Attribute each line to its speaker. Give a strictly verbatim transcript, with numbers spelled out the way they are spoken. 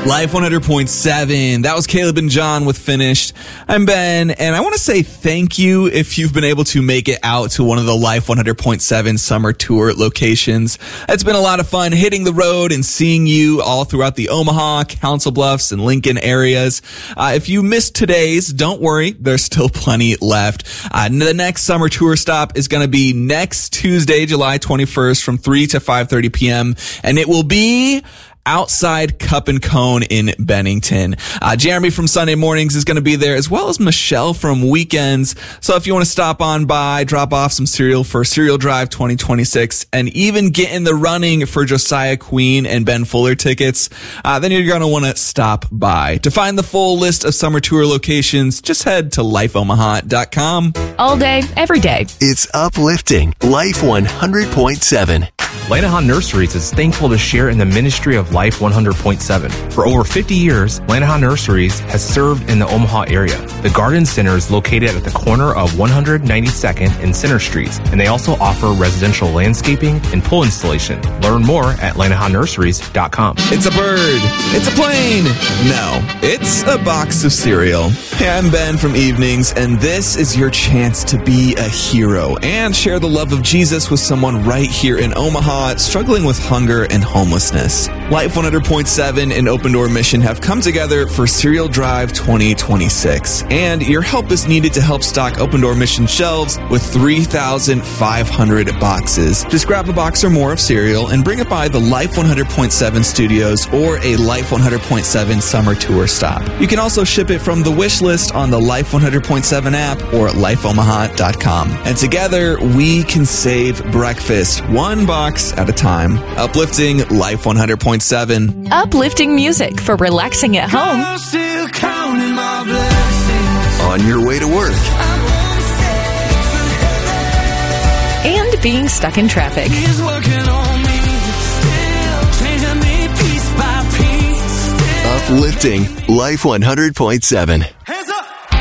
Speaker 1: Life one hundred point seven. That was Caleb and John with Finished. I'm Ben, and I want to say thank you if you've been able to make it out to one of the Life one hundred point seven summer tour locations. It's been a lot of fun hitting the road and seeing you all throughout the Omaha, Council Bluffs, and Lincoln areas. Uh, if you missed today's, don't worry. There's still plenty left. Uh, the next summer tour stop is going to be next Tuesday, July twenty-first from three to five thirty p.m., and it will be outside Cup and Cone in Bennington. Uh, Jeremy from Sunday Mornings is going to be there, as well as Michelle from Weekends. So if you want to stop on by, drop off some cereal for Cereal Drive twenty twenty-six, and even get in the running for Josiah Queen and Ben Fuller tickets, uh, then you're going to want to stop by. To find the full list of summer tour locations, just head to life omaha dot com.
Speaker 2: All day, every day.
Speaker 3: It's uplifting. Life one hundred point seven.
Speaker 4: Lanahan Nurseries is thankful to share in the ministry of Life one hundred point seven. For over fifty years, Lanahan Nurseries has served in the Omaha area. The Garden Center is located at the corner of one ninety-second and Center Streets, and they also offer residential landscaping and pool installation. Learn more at lanahan nurseries dot com.
Speaker 1: It's a bird. It's a plane. No, it's a box of cereal. Hey, I'm Ben from Evenings, and this is your chance to be a hero and share the love of Jesus with someone right here in Omaha struggling with hunger and homelessness. Life one hundred point seven and Open Door Mission have come together for Cereal Drive twenty twenty-six, and your help is needed to help stock Open Door Mission shelves with three thousand five hundred boxes. Just grab a box or more of cereal and bring it by the Life one hundred point seven studios or a Life one hundred point seven summer tour stop. You can also ship it from the wish list on the Life one hundred point seven app or at life omaha dot com. And together, we can save breakfast one box at a time. Uplifting Life one hundred point seven.
Speaker 2: Uplifting music for relaxing at home.
Speaker 5: I'm still counting my blessings.
Speaker 3: On your way to work.
Speaker 2: And being stuck in traffic.
Speaker 5: He's working on me, still changing me piece by piece.
Speaker 3: Uplifting Life one hundred point seven.